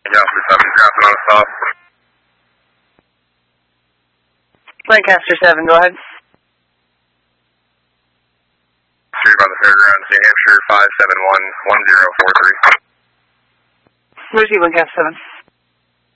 Lancaster 7, drafting on a stop. Lancaster 7, go ahead. Street by the fairgrounds, New Hampshire 5711043. Receive Lancaster 7.